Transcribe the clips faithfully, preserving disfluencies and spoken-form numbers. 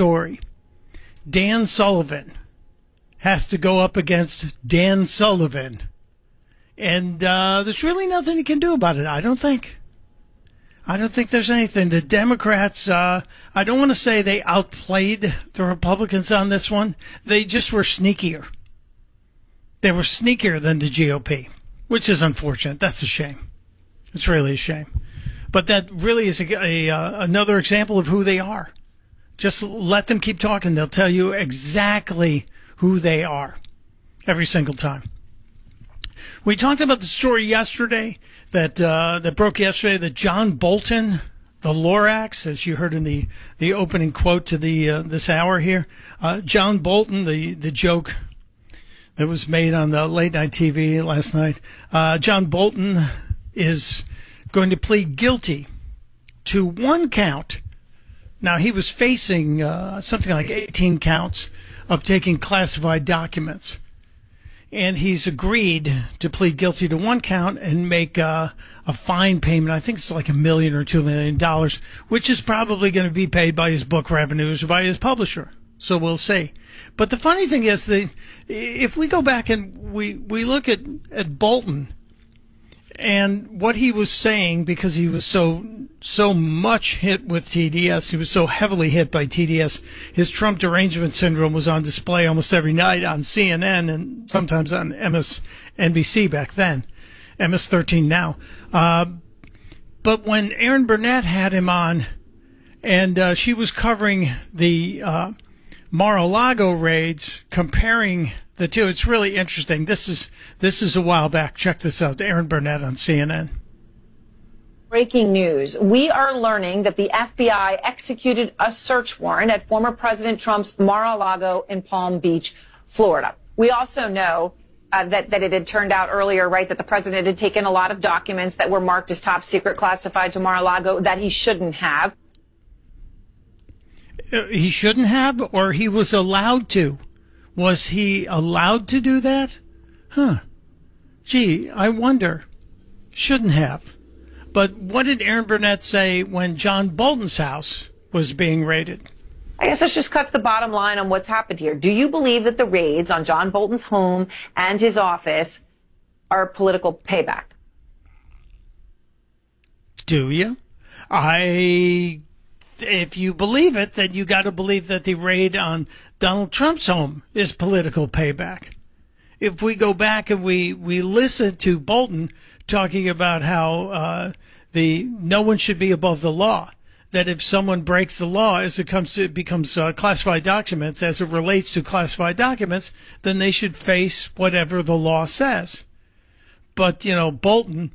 story. Dan Sullivan has to go up against Dan Sullivan. And uh, there's really nothing you can do about it, I don't think. I don't think there's anything. The Democrats, uh, I don't want to say they outplayed the Republicans on this one. They just were sneakier. They were sneakier than the G O P, which is unfortunate. That's a shame. It's really a shame. But that really is a, a, uh, another example of who they are. Just let them keep talking. They'll tell you exactly who they are every single time. We talked about the story yesterday that uh, that broke yesterday that John Bolton, the Lorax, as you heard in the, the opening quote to the uh, this hour here, uh, John Bolton, the, the joke that was made on the late night T V last night, uh, John Bolton is going to plead guilty to one count. Now, he was facing uh, something like eighteen counts of taking classified documents. And he's agreed to plead guilty to one count and make uh, a fine payment. I think it's like a million or two million dollars, which is probably going to be paid by his book revenues or by his publisher. So we'll see. But the funny thing is that if we go back and we, we look at, at Bolton and what he was saying, because he was so so much hit with T D S, he was so heavily hit by T D S, his Trump derangement syndrome was on display almost every night on C N N and sometimes on M S N B C back then, M S thirteen now. Uh, but when Erin Burnett had him on, and uh, she was covering the uh, Mar-a-Lago raids, comparing the two, it's really interesting. This is this is a while back. Check this out. Erin Burnett on C N N. Breaking news. We are learning that the F B I executed a search warrant at former President Trump's Mar-a-Lago in Palm Beach, Florida. We also know uh, that, that it had turned out earlier, right, that the president had taken a lot of documents that were marked as top secret classified to Mar-a-Lago that he shouldn't have. He shouldn't have, or he was allowed to? Was he allowed to do that? Huh. Gee, I wonder. Shouldn't have. But what did Erin Burnett say when John Bolton's house was being raided? I guess this just cuts the bottom line on what's happened here. Do you believe that the raids on John Bolton's home and his office are political payback? Do you? I, if you believe it, then you got to believe that the raid on Donald Trump's home is political payback. If we go back and we, we listen to Bolton talking about how uh, the no one should be above the law, that if someone breaks the law as it comes to it becomes uh, classified documents, as it relates to classified documents, then they should face whatever the law says. But, you know, Bolton,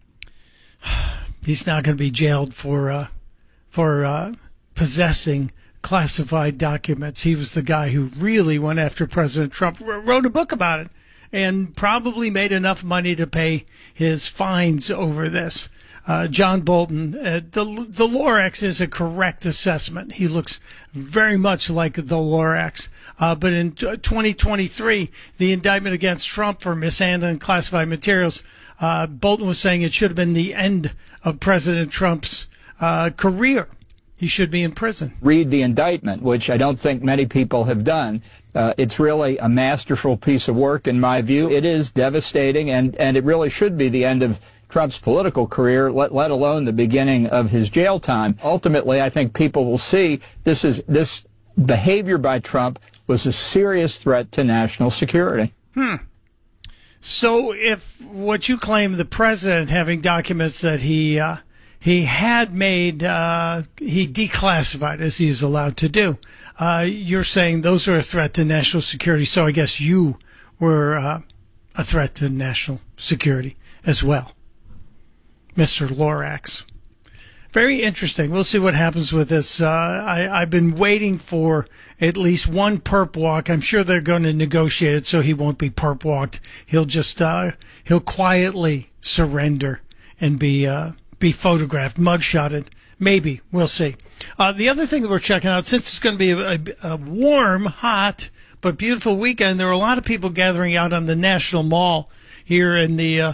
he's not going to be jailed for uh, for uh, possessing classified documents. He was the guy who really went after President Trump, wrote a book about it, and probably made enough money to pay his fines over this. Uh, John Bolton, uh, the the Lorax is a correct assessment. He looks very much like the Lorax. Uh, but in twenty twenty-three, the indictment against Trump for mishandling classified materials, uh, Bolton was saying it should have been the end of President Trump's uh, career. He should be in prison. Read the indictment, which I don't think many people have done. Uh, it's really a masterful piece of work, in my view. It is devastating, and, and it really should be the end of Trump's political career, let, let alone the beginning of his jail time. Ultimately, I think people will see this is this behavior by Trump was a serious threat to national security. Hmm. So if what you claim the president having documents that he uh, he had made, uh, he declassified as he is allowed to do, uh, you're saying those are a threat to national security. So I guess you were uh, a threat to national security as well, Mister Lorax. Very interesting. We'll see what happens with this. Uh, I, I've been waiting for at least one perp walk. I'm sure they're going to negotiate it so he won't be perp walked. He'll just uh, he'll quietly surrender and be uh, be photographed, mugshotted. Maybe. We'll see. Uh, the other thing that we're checking out, since it's going to be a, a, a warm, hot, but beautiful weekend, there are a lot of people gathering out on the National Mall here in the uh,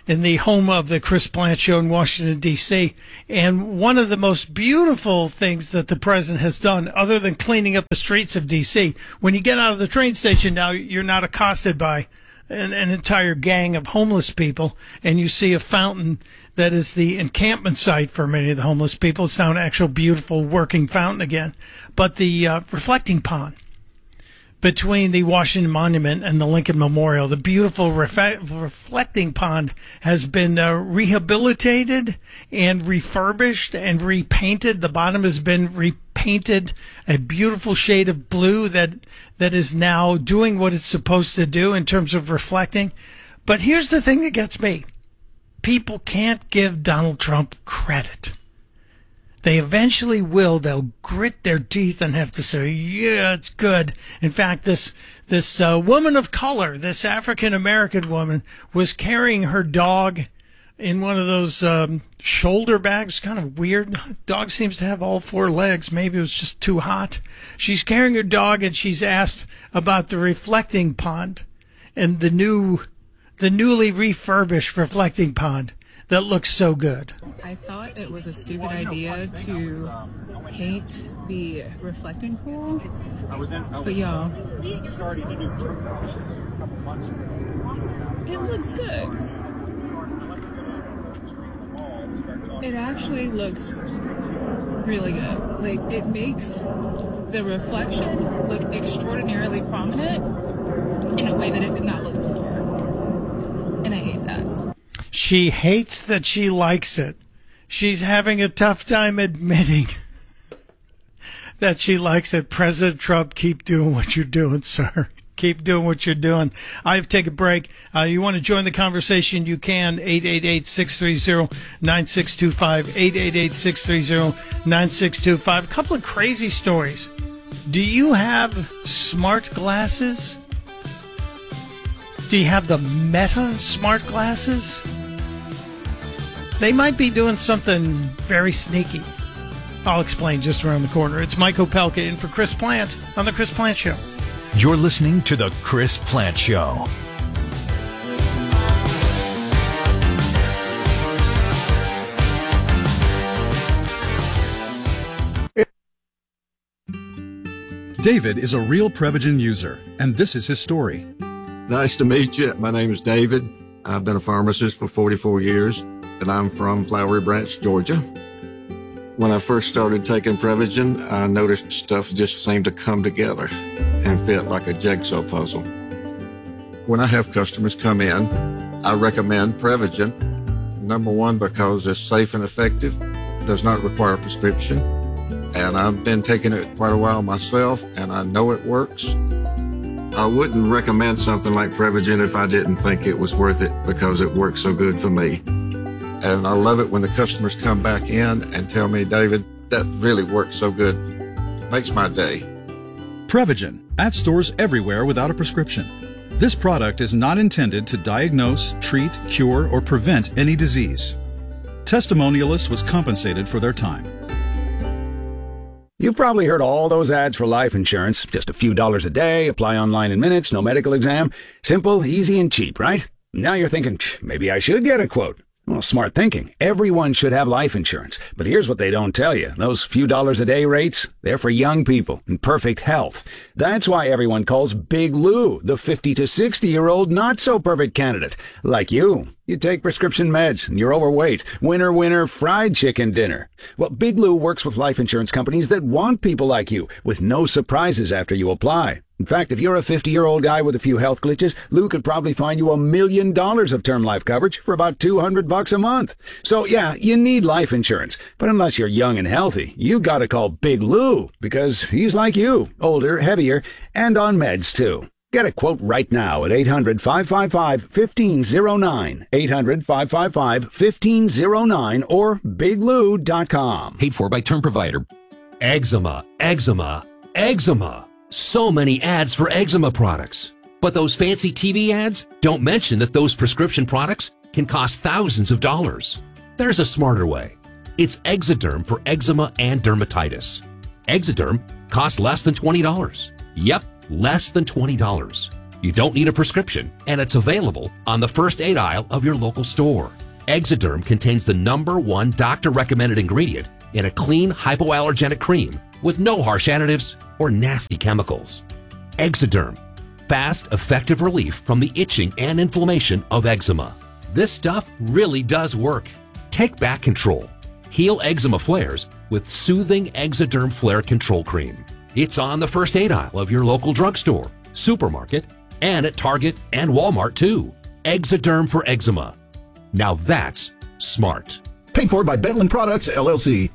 in the home of the Chris Plante Show in Washington, D C. And one of the most beautiful things that the president has done, other than cleaning up the streets of D C, when you get out of the train station now, you're not accosted by an, an entire gang of homeless people, and you see a fountain that is the encampment site for many of the homeless people. It's now an actual beautiful working fountain again. But the uh, reflecting pond between the Washington Monument and the Lincoln Memorial, the beautiful ref- reflecting pond has been uh, rehabilitated and refurbished and repainted. The bottom has been repainted a beautiful shade of blue that that is now doing what it's supposed to do in terms of reflecting. But here's the thing that gets me. People can't give Donald Trump credit. They eventually will. They'll grit their teeth and have to say, yeah, it's good. In fact, this this uh, woman of color, this African-American woman, was carrying her dog in one of those um, shoulder bags. Kind of weird. Dog seems to have all four legs. Maybe it was just too hot. She's carrying her dog, and she's asked about the reflecting pond and the new, the newly refurbished reflecting pond that looks so good. I thought it was a stupid idea to paint the reflecting pool, but y'all, it looks good. It actually looks really good. Like, it makes the reflection look extraordinarily prominent in a way that it did not look before. And I hate that. She hates that she likes it. She's having a tough time admitting that she likes it. President Trump, keep doing what you're doing, sir. Keep doing what you're doing. I have to take a break. Uh, you want to join the conversation, you can. eight eight eight, six three zero, nine six two five. eight eight eight, six three zero, nine six two five. A couple of crazy stories. Do you have smart glasses? Do you have the Meta smart glasses? They might be doing something very sneaky. I'll explain just around the corner. It's Mike Opelka in for Chris Plante on The Chris Plante Show. You're listening to The Chris Plante Show. David is a real Prevagen user, and this is his story. Nice to meet you. My name is David. I've been a pharmacist for forty-four years, and I'm from Flowery Branch, Georgia. When I first started taking Prevagen, I noticed stuff just seemed to come together and fit like a jigsaw puzzle. When I have customers come in, I recommend Prevagen. Number one, because it's safe and effective, does not require a prescription, and I've been taking it quite a while myself, and I know it works. I wouldn't recommend something like Prevagen if I didn't think it was worth it because it works so good for me. And I love it when the customers come back in and tell me, David, that really works so good. Makes my day. Prevagen, at stores everywhere without a prescription. This product is not intended to diagnose, treat, cure, or prevent any disease. Testimonialist was compensated for their time. You've probably heard all those ads for life insurance. Just a few dollars a day, apply online in minutes, no medical exam. Simple, easy, and cheap, right? Now you're thinking, maybe I should get a quote. Well, smart thinking. Everyone should have life insurance. But here's what they don't tell you. Those few dollars a day rates, they're for young people in perfect health. That's why everyone calls Big Lou the fifty to sixty-year-old not-so-perfect candidate. Like you. You take prescription meds, and you're overweight. Winner, winner, fried chicken dinner. Well, Big Lou works with life insurance companies that want people like you, with no surprises after you apply. In fact, if you're a fifty-year-old guy with a few health glitches, Lou could probably find you a million dollars of term life coverage for about two hundred bucks a month. So yeah, you need life insurance. But unless you're young and healthy, you gotta call Big Lou, because he's like you, older, heavier, and on meds too. Get a quote right now at eight hundred, five five five, one five zero nine, eight hundred, five five five, one five zero nine, or big lou dot com. Paid for by term provider. Eczema, eczema, eczema. So many ads for eczema products. But those fancy T V ads don't mention that those prescription products can cost thousands of dollars. There's a smarter way. It's Exoderm for eczema and dermatitis. Exoderm costs less than twenty dollars. Yep, less than twenty dollars. You don't need a prescription, and it's available on the first aid aisle of your local store. Exoderm contains the number one doctor-recommended ingredient in a clean hypoallergenic cream with no harsh additives or nasty chemicals. Exoderm, fast, effective relief from the itching and inflammation of eczema. This stuff really does work. Take back control. Heal eczema flares with soothing Exoderm Flare Control Cream. It's on the first aid aisle of your local drugstore, supermarket, and at Target and Walmart too. Exoderm for eczema. Now that's smart. Paid for by Bentland Products, L L C.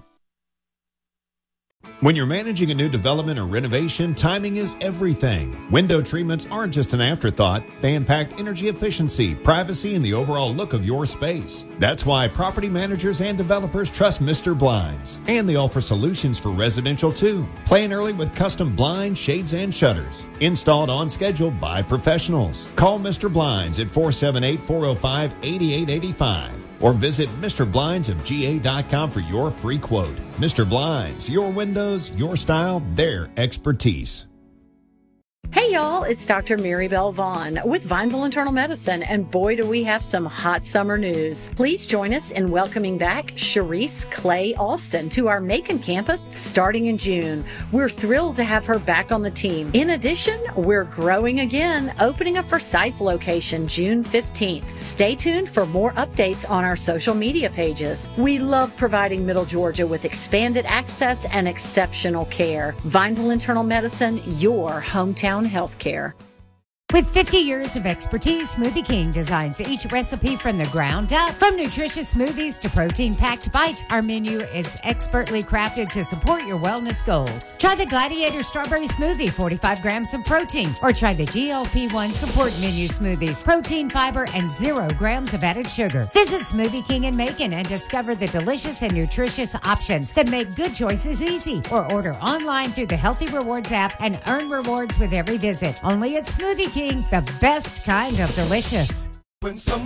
When you're managing a new development or renovation, timing is everything. Window treatments aren't just an afterthought. They impact energy efficiency, privacy, and the overall look of your space. That's why property managers and developers trust Mister Blinds. And they offer solutions for residential too. Plan early with custom blinds, shades, and shutters. Installed on schedule by professionals. Call Mister Blinds at four seven eight, four oh five, eight eight eight five. Or visit Mister Blinds of G A dot com for your free quote. Mister Blinds, your windows, your style, their expertise. Hey y'all, it's Doctor Maribel Vaughn with Vineville Internal Medicine, and boy do we have some hot summer news. Please join us in welcoming back Sharice Clay Alston to our Macon campus starting in June. We're thrilled to have her back on the team. In addition, we're growing again, opening a Forsyth location June fifteenth. Stay tuned for more updates on our social media pages. We love providing Middle Georgia with expanded access and exceptional care. Vineville Internal Medicine, your hometown healthcare. With fifty years of expertise, Smoothie King designs each recipe from the ground up. From nutritious smoothies to protein-packed bites, our menu is expertly crafted to support your wellness goals. Try the Gladiator Strawberry Smoothie, forty-five grams of protein, or try the G L P one Support Menu Smoothies, protein, fiber, and zero grams of added sugar. Visit Smoothie King in Macon and discover the delicious and nutritious options that make good choices easy. Or order online through the Healthy Rewards app and earn rewards with every visit. Only at Smoothie King, the best kind of delicious. When some